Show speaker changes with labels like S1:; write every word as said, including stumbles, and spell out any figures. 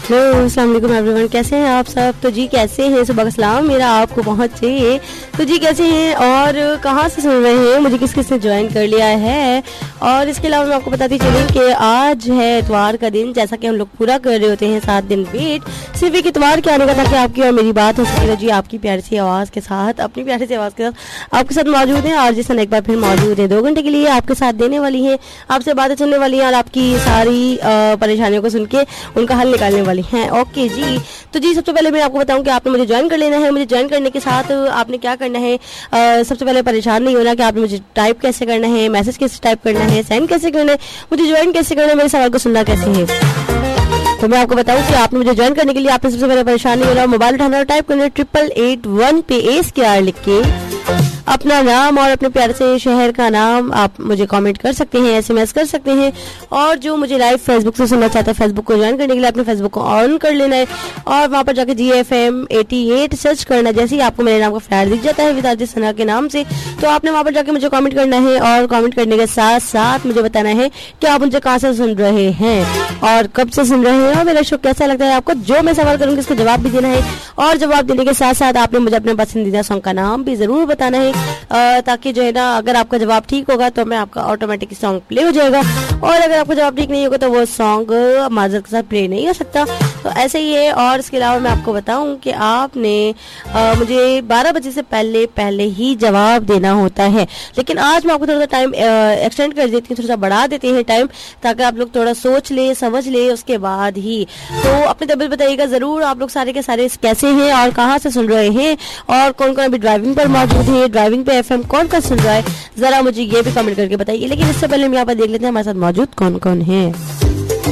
S1: Hello अस्सलाम वालेकुम everyone, कैसे हैं आप सब। तो जी कैसे हैं, सुबह का सलाम मेरा आपको पहुंचे। तो जी कैसे हैं और कहाँ से सुन रहे हैं, मुझे किस किस ने ज्वाइन कर लिया है। और इसके अलावा मैं आपको बताती चलूँ कि आज है इतवार का दिन, जैसा कि हम लोग पूरा कर रहे होते हैं सात दिन वेट सिर्फ एक इतवार के आने का, ताकि आपकी और मेरी बात हो सके। जी आपकी प्यारी सी आवाज़ के साथ, अपनी प्यारी सी आवाज़ के साथ आपके साथ मौजूद है और जिस एक बार फिर मौजूद है दो घंटे के लिए आपके साथ देने वाली है, आपसे बातें चलने वाली हैं और आपकी सारी परेशानियों को सुन के उनका हल निकालने वाली हैं। ओके जी, तो जी सबसे पहले मैं आपको बताऊं कि आपने मुझे ज्वाइन कर लेना है। मुझे ज्वाइन करने के साथ आपने क्या करना है, आ, सबसे पहले परेशान नहीं होना कि आपने मुझे टाइप कैसे करना है, मैसेज कैसे टाइप करना है, सेंड कैसे करना है, मुझे ज्वाइन कैसे करना है, मेरे सवाल को सुनना कैसे है। तो मैं आपको बताऊं कि आपने मुझे ज्वाइन करने के लिए आपने सबसे पहले परेशान नहीं होना, मोबाइल उठाना और टाइप करना है ट्रिपल एट वन पे एस के आर लिख के अपना नाम और अपने प्यारे से शहर का नाम आप मुझे कमेंट कर सकते हैं, एसएमएस कर सकते हैं। और जो मुझे लाइव फेसबुक से सुनना चाहता है, फेसबुक को ज्वाइन करने के लिए अपने फेसबुक को ऑन कर लेना है और वहां पर जाकर जी F M eighty eight search करना है। जैसे ही आपको मेरे नाम का फ्लैट दिख जाता है विदाजी सना के नाम से, तो आपने वहां पर जाकर मुझे कमेंट करना है और कमेंट करने के साथ साथ मुझे बताना है कि आप मुझे कहाँ से सुन रहे हैं और कब से सुन रहे हैं और मेरा शो कैसा लगता है आपको। जो मैं सवाल करूंगी उसका जवाब भी देना है और जवाब देने के साथ साथ आपने मुझे अपने पसंदीदा सॉन्ग का नाम भी जरूर बताना है, ताकि जो है ना अगर आपका जवाब ठीक होगा तो मैं आपका ऑटोमेटिक सॉन्ग प्ले हो जाएगा और अगर आपका जवाब ठीक नहीं होगा तो वो सॉन्ग माजरत के साथ प्ले नहीं हो सकता। तो ऐसे ही है। और इसके अलावा मैं आपको बताऊं कि आपने आ, मुझे बारह बजे से पहले पहले ही जवाब देना होता है, लेकिन आज मैं आपको थोड़ा सा टाइम एक्सटेंड कर देती हूँ, थोड़ा सा बढ़ा देते हैं टाइम, ताकि आप लोग थोड़ा सोच ले समझ ले उसके बाद ही। तो अपनी तबीयत बताइएगा जरूर, आप लोग सारे के सारे कैसे हैं और कहाँ से सुन रहे हैं और कौन कौन अभी ड्राइविंग पर मौजूद है, ड्राइविंग पे एफ एम कौन कौन सुन रहा है, जरा मुझे ये भी कमेंट करके बताइए। लेकिन इससे पहले हम यहाँ पर देख लेते हैं हमारे साथ मौजूद कौन कौन है।